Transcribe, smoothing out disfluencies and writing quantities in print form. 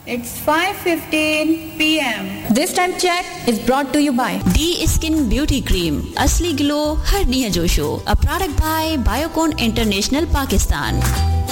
It's 5:15 p.m. This time check is brought to you by D Skin Beauty Cream, Asli Glow, Har Nia Josho, a product by Biocon International, Pakistan.